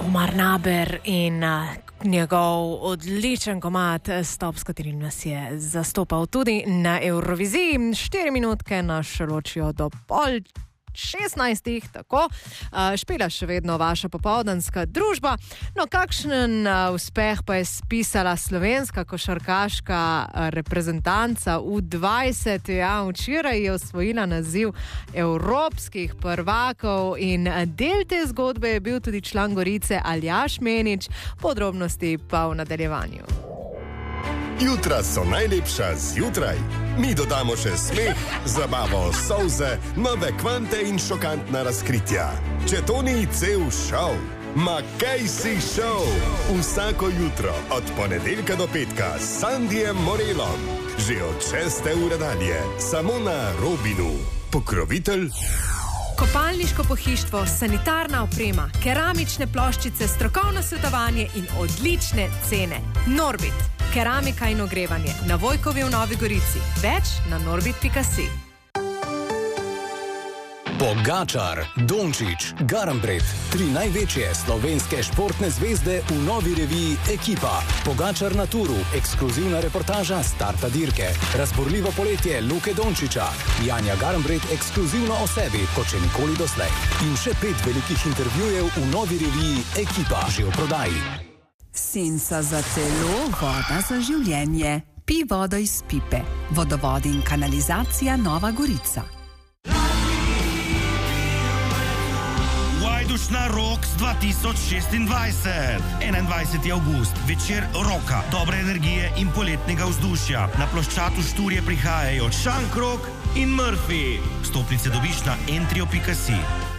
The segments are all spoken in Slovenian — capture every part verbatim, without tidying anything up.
Omar Naber in njegov odličen komad Stop, s katerim nas je zastopal tudi na Euroviziji. Štiri minutke nas ločijo do pol šestnajstih, tako. Špela še vedno vaša popoldanska družba. No, kakšen uspeh pa je spisala slovenska košarkaška reprezentanca U dvajset. Ja, včeraj je osvojila naziv evropskih prvakov in del te zgodbe je bil tudi član Gorice Aljaž Menič. Podrobnosti pa v nadaljevanju. Jutra so najlepša zjutraj. Mi dodamo še smeh, zabavo, solze, nove kvante in šokantna razkritja. Če to ni cel šov, ma kaj si šov? Vsako jutro od ponedeljka do petka s Sandijem Morelom. Že od šeste ure dalje, samo na Robinu. Pokrovitelj Kopalniško pohištvo, sanitarna oprema, keramične ploščice, strokovno svetovanje in odlične cene. Norbit, keramika in ogrevanje na Vojkovi v Novi Gorici. Več na norbit pika si. Pogačar, Dončić, Garnbret, tri največje slovenske športne zvezde v novi reviji Ekipa. Pogačar na turu, ekskluzivna reportaža starta dirke, razborljivo poletje Luke Dončića, Janja Garnbret ekskluzivno o sebi, kot še nikoli doslej. In še pet velikih intervjujev v novi reviji Ekipa, že v prodaji. Senca za telo, voda za življenje. Pi vodo iz pipe. Vodovod in kanalizacija Nova Gorica. Dušna Rocks dva tisoč šestindvajset. enaindvajseti avgust, večer roka, dobre energije in poletnega vzdušja. Na ploščatu Šturje prihajajo Šankrok in Murphy. Vstopnice dobiš na entrio pika si.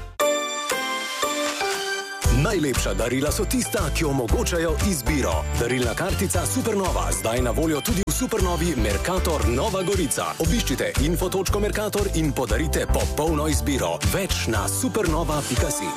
Najlepša darila so tista, ki omogočajo izbiro. Darilna kartica Supernova, zdaj na voljo tudi v Supernovi Mercator Nova Gorica. Obiščite info točko mercator in podarite popolno izbiro. Več na supernova pika si.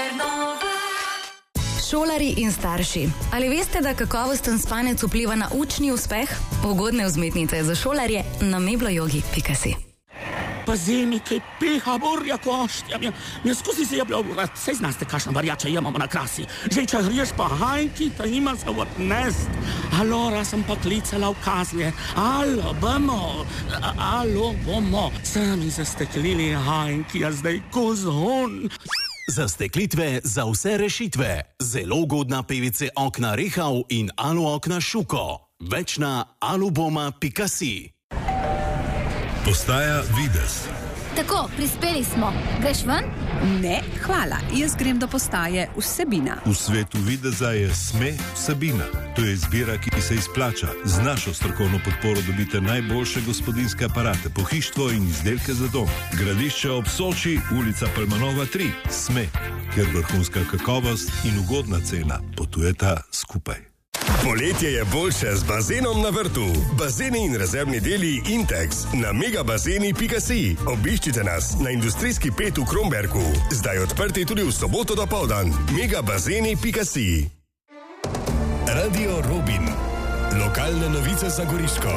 Šolari in starši. Ali veste, da kakovosten spanec vpliva na učni uspeh? Ugodne vzmetnice za šolarje na meblojogi pika si. Pazimi, kaj peha borja koštja. Mja skozi se je bilo, sej znaste, kašna varjača imamo na krasi. Že če griješ pa hajki, ta ima za odnest. Alora sem pa klicala v kazlje. Alo, bomo, alo, bomo. Sami zasteklili hajki, a zdaj kozhon. Zasteklitve za vse rešitve. Zelo ugodna P V C okna Rehau in Alu okna Šuko. Več na aluboma pika si. Postaja Videz. Tako, prispeli smo. Greš ven? Ne, hvala. Jaz grem do postaje Vsebina. V svetu Videza je Sme Vsebina. To je izbira, ki se izplača. Z našo strokovno podporo dobite najboljše gospodinjske aparate, pohištvo in izdelke za dom. Gradišče ob Soči, ulica Palmanova tri. Sme, kjer vrhunska kakovost in ugodna cena potujeta skupaj. Poletje je boljše z bazenom na vrtu. Bazeni in rezervni deli Intex na megabazeni pika si. Obiščite nas na industrijski pet v Kromberku. Zdaj odprti tudi v soboto dopoldan. megabazeni pika si. Radio Robin. Lokalne novice za Goriško.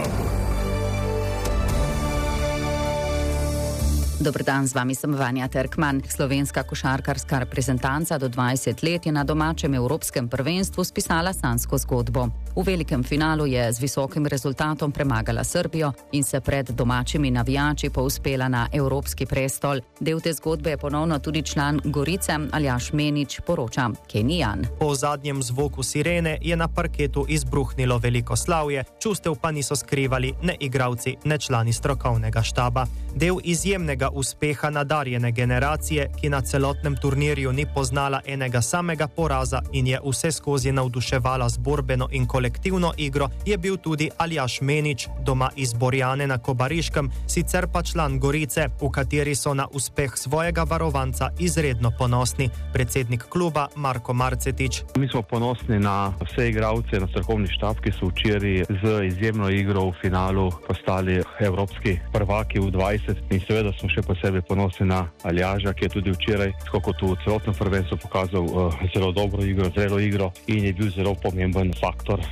Dober dan, z vami sem Vanja Terkman. Slovenska košarkarska reprezentanca do dvajset let je na domačem evropskem prvenstvu spisala sanjsko zgodbo. V velikem finalu je z visokim rezultatom premagala Srbijo in se pred domačimi navijači povzpela na evropski prestol. Del te zgodbe je ponovno tudi član Gorice Aljaž Menič, poroča Kenijan. Po zadnjem zvoku sirene je na parketu izbruhnilo veliko slavje, čustev pa niso skrivali ne igralci, ne člani strokovnega štaba. Del izjemnega uspeha nadarjene generacije, ki na celotnem turnirju ni poznala enega samega poraza in je vse skozi navduševala z borbeno in kolektivno igro, je bil tudi Aljaž Menič, doma iz Borjane na Kobariškem, sicer pa član Gorice, v kateri so na uspeh svojega varovanca izredno ponosni. Predsednik kluba Marko Marcetič. Mi smo ponosni na vse igralce, na strokovni štab, ki so včeraj z izjemno igro v finalu postali evropski prvaki v dvajset in seveda smo še posebej ponosni na Aljaža, ki je tudi včeraj, tako kot v celotnem prvenstvu, pokazal uh, zelo dobro igro, zelo igro in je bil zelo pomemben faktor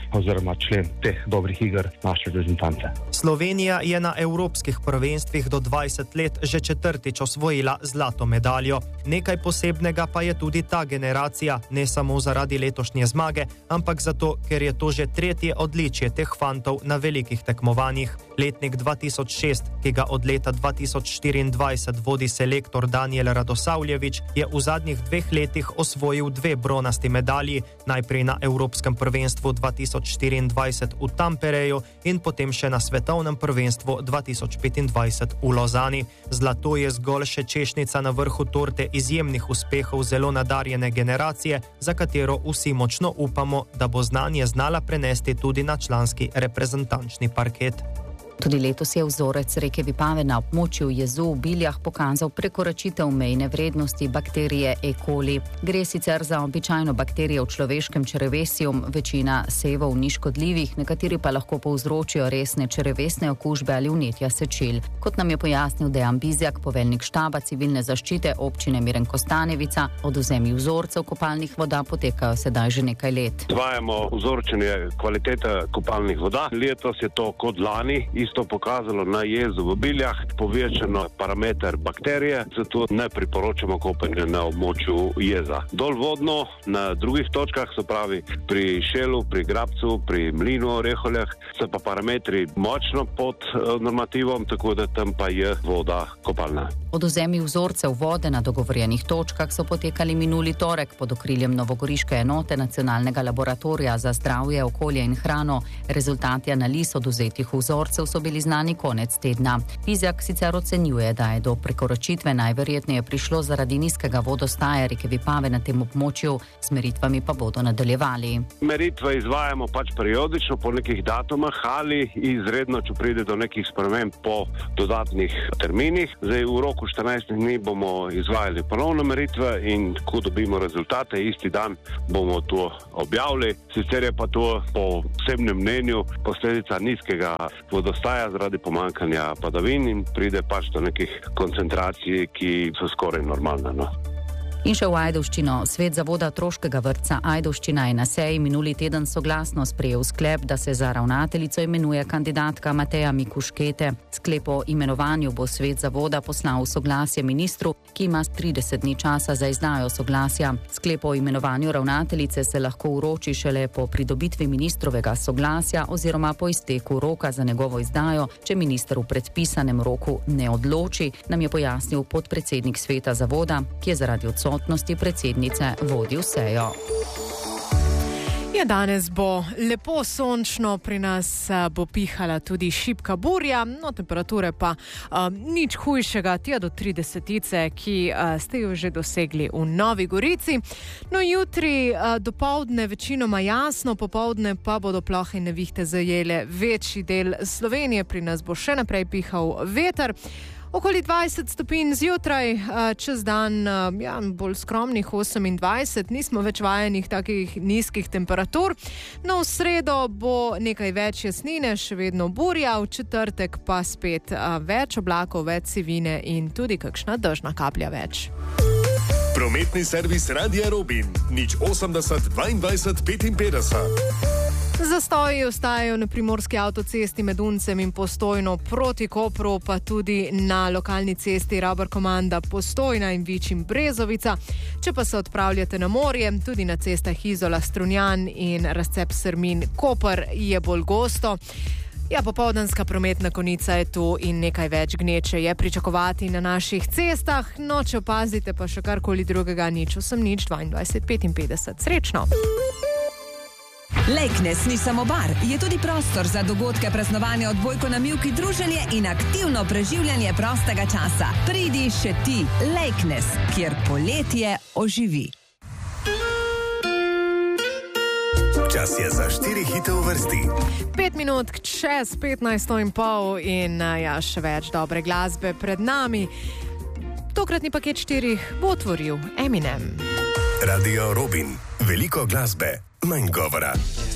oziroma člen teh dobrih iger naše reprezentance. Slovenija je na evropskih prvenstvih do dvajset let že četrtič osvojila zlato medaljo. Nekaj posebnega pa je tudi ta generacija, ne samo zaradi letošnje zmage, ampak zato, ker je to že tretje odličje teh fantov na velikih tekmovanjih. Letnik dva tisoč šest, ki ga od leta dva tisoč štiriindvajset vodi selektor Danijel Radosavljević, je v zadnjih dveh letih osvojil dve bronasti medalji, najprej na Evropskem prvenstvu dva tisoč štiriindvajset v Tampereju in potem še na Svetovnem prvenstvu dva tisoč petindvajset v Lozani. Zlato je zgolj še češnica na vrhu torte izjemnih uspehov zelo nadarjene generacije, za katero vsi močno upamo, da bo znanje znala prenesti tudi na članski reprezentančni parket. Tudi letos je vzorec reke Vipave na območju jezu v Biljah pokazal prekoračitev mejne vrednosti bakterije E. coli. Gre sicer za običajno bakterijo v človeškem črevesju, večina sevov ni škodljivih, nekateri pa lahko povzročijo resne črevesne okužbe ali vnetja sečil. Kot nam je pojasnil Dejan Bizjak, poveljnik štaba civilne zaščite občine Mirenkostanevica, odvzemi vzorcev kopalnih voda potekajo sedaj že nekaj let. Izvajamo vzorčenje kvalitete kopalnih voda. Letos je to kot lani isto pokazalo na jezu v Biljah, povečano parameter bakterije, zato ne priporočamo kopanje na območju jeza. Dolvodno na drugih točkah, se pravi pri Šelu, pri Grabcu, pri Mlinu o Reholjah, so pa parametri močno pod normativom, tako da tam pa je voda kopalna. Odvzemi vzorcev vode na dogovorjenih točkah so potekali minuli torek pod okriljem novogoriške enote Nacionalnega laboratorija za zdravje, okolje in hrano. Rezultati analiz odvzetih vzorcev so bili znani konec tedna. Bizjak sicer ocenjuje, da je do prekoračitve najverjetneje prišlo zaradi nizkega vodostaja reke Vipave na tem območju, s meritvami pa bodo nadaljevali. Meritve izvajamo pač periodično po nekih datumah ali izredno, če pride do nekih sprememb po dodatnih terminih. Zdaj v roku štirinajstih dni bomo izvajali ponovno meritve in ko dobimo rezultate, isti dan bomo to objavili. Sicer je pa to po osebnem mnenju posledica nizkega vodostaja zaradi pomanjkanja padavin in pride pač do nekih koncentracij, ki so skoraj normalne. No? In še v Ajdovščino. Svet zavoda otroškega vrtca Ajdovščina je na seji minuli teden soglasno sprejel sklep, da se za ravnateljico imenuje kandidatka Mateja Mikuškete. Sklep o imenovanju bo svet zavoda poslal v soglasje ministru, ki ima trideset dni časa za izdajo soglasja. Sklep o imenovanju ravnateljice se lahko vroči šele po pridobitvi ministrovega soglasja oziroma po izteku roka za njegovo izdajo, če minister v predpisanem roku ne odloči, nam je pojasnil podpredsednik sveta zavoda, ki je zaradi odsotnosti predsednice vodil sejo. Ja, danes bo lepo sončno, pri nas bo pihala tudi šibka burja, no temperature pa um, nič hujšega, tja do tridesetice, ki uh, ste jo že dosegli v Novi Gorici. No jutri uh, dopoldne večinoma jasno, popoldne pa bodo plohe in nevihte zajele večji del Slovenije, pri nas bo še naprej pihal veter. Okoli dvajset stopinj zjutraj, čez dan ja, bolj skromnih osemindvajset, nismo več vajenih takih nizkih temperatur. No, v sredo bo nekaj več jasnine, še vedno burja, v četrtek pa spet več oblakov, več sivine in tudi kakšna dežna kaplja več. Prometni servis Radia Robin, nič osemdeset dvaindvajset petinpetdeset. Zastoji ostajajo na primorski avtocesti med Uncem in Postojno proti Kopru, pa tudi na lokalni cesti Rabar-Komanda Postojna in Vičim Brezovica. Če pa se odpravljate na morje, tudi na cestah Izola Strunjan in Razcep Srmin Koper je bolj gosto. Ja, popoldanska prometna konica je tu in nekaj več gneče je pričakovati na naših cestah. No, če opazite pa še karkoli drugega, nič osem nič dvaindvajset petinpetdeset. Srečno! Lejknes ni samo bar, je tudi prostor za dogodke, praznovanje, odbojko na mivki, druženje in aktivno preživljanje prostega časa. Pridi še ti, Lejknes, kjer poletje oživi. Čas je za štiri hite v vrsti. Pet minut čez petnajsto in pol in ja, še več dobre glasbe pred nami. Tokratni paket štirih bo otvoril Eminem. Radio Robin. Veliko glasbe, manj govora.